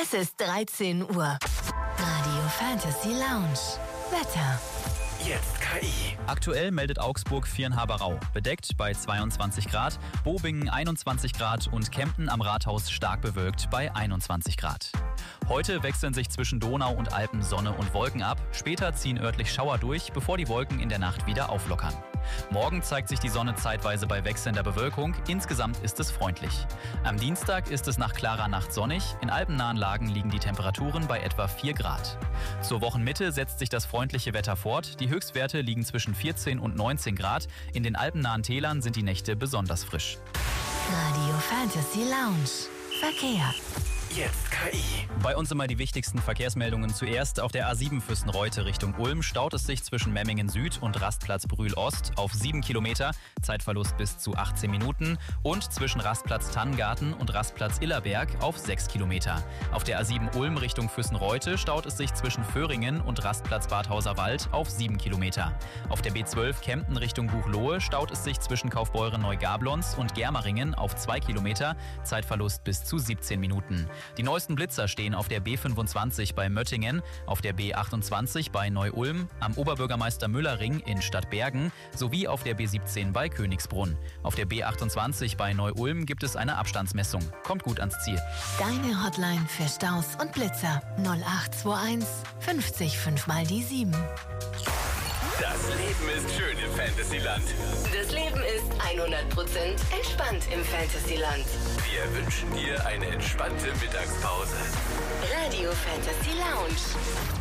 Es ist 13 Uhr. Radio Fantasy Lounge. Wetter. Jetzt KI. Aktuell meldet Augsburg Viernhaberau. Bedeckt bei 22 Grad, Bobingen 21 Grad und Kempten am Rathaus stark bewölkt bei 21 Grad. Heute wechseln sich zwischen Donau und Alpen Sonne und Wolken ab. Später ziehen örtlich Schauer durch, bevor die Wolken in der Nacht wieder auflockern. Morgen zeigt sich die Sonne zeitweise bei wechselnder Bewölkung. Insgesamt ist es freundlich. Am Dienstag ist es nach klarer Nacht sonnig. In alpennahen Lagen liegen die Temperaturen bei etwa 4 Grad. Zur Wochenmitte setzt sich das freundliche Wetter fort. Die Höchstwerte liegen zwischen 14 und 19 Grad. In den alpennahen Tälern sind die Nächte besonders frisch. Radio Fantasy Lounge. Verkehr. Jetzt KI. Bei uns immer die wichtigsten Verkehrsmeldungen. Zuerst auf der A7 Füssen-Reute Richtung Ulm staut es sich zwischen Memmingen Süd und Rastplatz Brühl Ost auf 7 Kilometer, Zeitverlust bis zu 18 Minuten und zwischen Rastplatz Tannengarten und Rastplatz Illerberg auf 6 Kilometer. Auf der A7 Ulm Richtung Füssen-Reute staut es sich zwischen Föhringen und Rastplatz Badhauser Wald auf 7 Kilometer. Auf der B12 Kempten Richtung Buchloe staut es sich zwischen Kaufbeuren-Neugablons und Germeringen auf 2 Kilometer, Zeitverlust bis zu 17 Minuten. Die neuesten Blitzer stehen auf der B25 bei Möttingen, auf der B28 bei Neu-Ulm, am Oberbürgermeister Müller-Ring in Stadtbergen sowie auf der B17 bei Königsbrunn. Auf der B28 bei Neu-Ulm gibt es eine Abstandsmessung. Kommt gut ans Ziel. Deine Hotline für Staus und Blitzer 0821 50 5 mal die 7. Das Leben ist schön im Fantasyland. Das Leben ist 100% entspannt im Fantasyland. Wir wünschen dir eine entspannte Mittagspause. Radio Fantasy Lounge.